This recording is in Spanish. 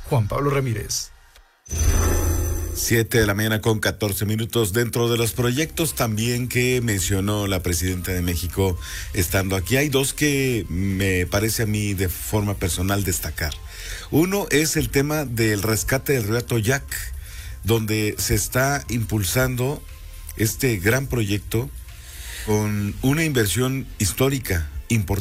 Juan Pablo Ramírez. 7 de la mañana con 14 minutos. Dentro de los proyectos también que mencionó la presidenta de México estando aquí, hay dos que me parece a mí de forma personal destacar. Uno es el tema del rescate del río Atoyac, donde se está impulsando este gran proyecto con una inversión histórica importante.